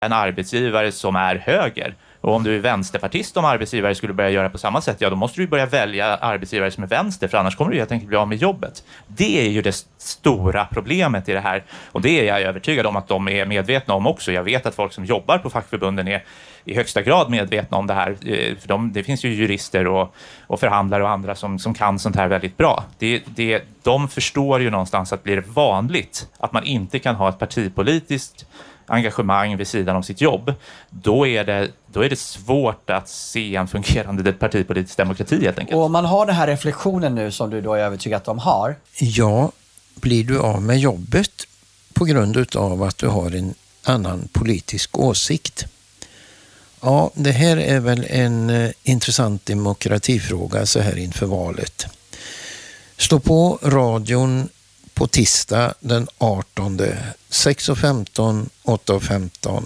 en arbetsgivare som är höger. Och om du är vänsterpartist om arbetsgivare skulle börja göra på samma sätt, ja då måste du börja välja arbetsgivare som är vänster, för annars kommer du helt enkelt bli av med jobbet. Det är ju det stora problemet i det här, och det är jag övertygad om att de är medvetna om också. Jag vet att folk som jobbar på fackförbunden är i högsta grad medvetna om det här, för det finns ju jurister och förhandlare och andra som kan sånt här väldigt bra. De förstår ju någonstans att blir det vanligt att man inte kan ha ett partipolitiskt engagemang vid sidan om sitt jobb, då är det svårt att se en fungerande partipolitisk demokrati helt enkelt. Och om man har den här reflektionen nu som du då är övertygad att de har. Ja, blir du av med jobbet på grund av att du har en annan politisk åsikt? Ja, det här är väl en intressant demokratifråga så här inför valet. Slå på radion på tisdag den 18, 6:15, 8:15.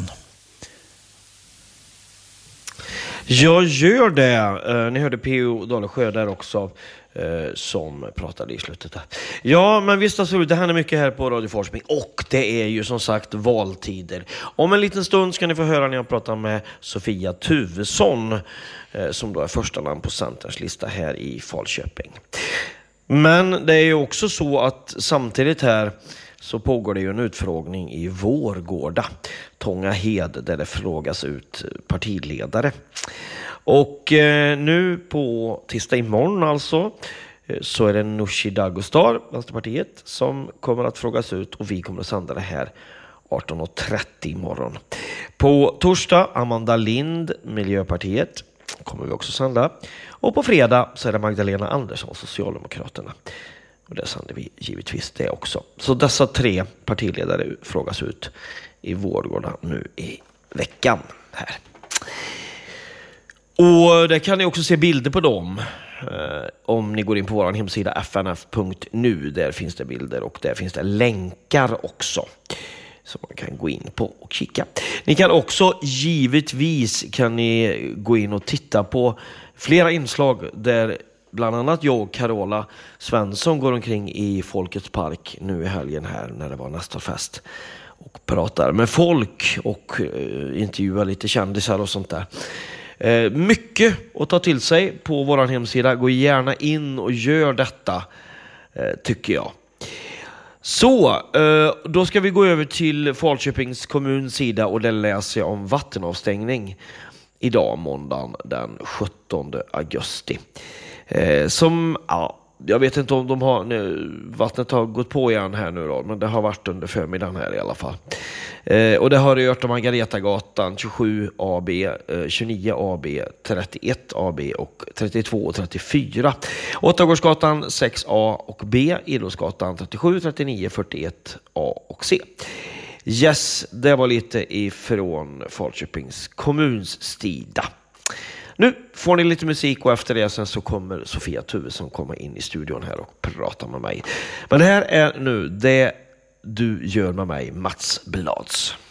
Jag gör det. Ni hörde P.O. Dalesjö där också som pratade i slutet där. Ja, men visst alltså, det händer mycket här på Radio Forsbing och det är ju som sagt valtider. Om en liten stund ska ni få höra när jag pratar med Sofia Tuvesson som då är första namn på Centerns lista här i Falköping. Men det är ju också så att samtidigt här så pågår det ju en utfrågning i Vårgårda, Tångahed, där det frågas ut partiledare. Och nu på tisdag imorgon alltså så är det Nooshi Dadgostar, Vänsterpartiet, som kommer att frågas ut och vi kommer att sända det här 18:30 imorgon. På torsdag Amanda Lind, Miljöpartiet, kommer vi också sända. Och på fredag så är det Magdalena Andersson, Socialdemokraterna. Och där sänder vi givetvis det också. Så dessa 3 partiledare frågas ut i Vårgårda nu i veckan här. Och där kan ni också se bilder på dem. Om ni går in på vår hemsida fnf.nu. Där finns det bilder och där finns det länkar också. Som man kan gå in på och kika. Ni kan också givetvis gå in och titta på flera inslag där bland annat jag och Carola Svensson går omkring i Folkets park nu i helgen här när det var Nestorfest och pratar med folk och intervjuar lite kändisar och sånt där. Mycket att ta till sig på vår hemsida. Gå gärna in och gör detta tycker jag. Så, då ska vi gå över till Falköpings kommuns sida och där läser jag om vattenavstängning idag, måndagen den 17 augusti. Jag vet inte om vattnet har gått på igen här nu då, men det har varit under förmiddagen här i alla fall. Och det har rört om Margaretagatan 27 AB, 29 AB, 31 AB och 32 och 34. Åttagårdsgatan 6A och B, Idrottsgatan 37, 39, 41 A och C. Yes, det var lite ifrån Falköpings kommuns sida. Nu får ni lite musik och efter det sen så kommer Sofia Tuvesson komma in i studion här och prata med mig. Men det här är nu det du gör med mig, Mats Blads.